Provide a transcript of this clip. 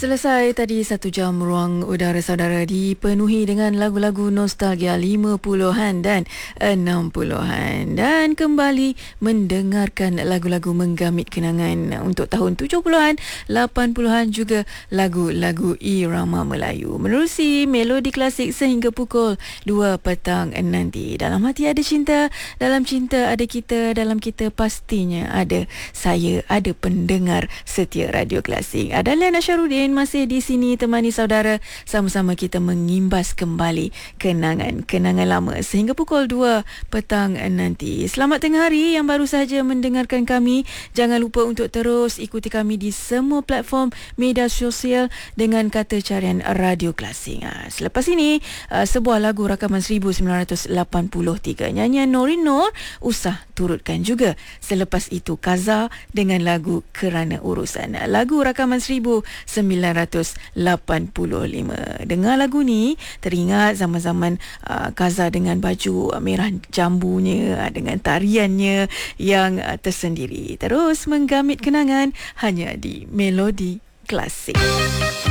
Selesai tadi 1 jam ruang udara saudara dipenuhi dengan lagu-lagu nostalgia 50-an dan 60-an dan kembali mendengarkan lagu-lagu menggamit kenangan untuk tahun 70-an, 80-an juga lagu-lagu irama Melayu. Menerusi melodi klasik sehingga pukul 2 petang nanti. Dalam hati ada cinta, dalam cinta ada kita, dalam kita pastinya ada saya, ada pendengar setia Radio Klasik. Ada Liana Syarudin masih di sini temani saudara, sama-sama kita mengimbas kembali kenangan lama sehingga pukul 2 petang nanti. Selamat tengah hari yang baru sahaja mendengarkan kami. Jangan lupa untuk terus ikuti kami di semua platform media sosial dengan kata carian Radio Klasik. Selepas ini sebuah lagu rakaman 1983, nyanyian Norin Noor, usah turutkan juga. Selepas itu Kaza dengan lagu Kerana Urusan, lagu rakaman 1985. Dengar lagu ni teringat zaman-zaman Kaza dengan baju merah jambunya, dengan tariannya yang tersendiri. Terus menggamit kenangan hanya di Melodi Klasik.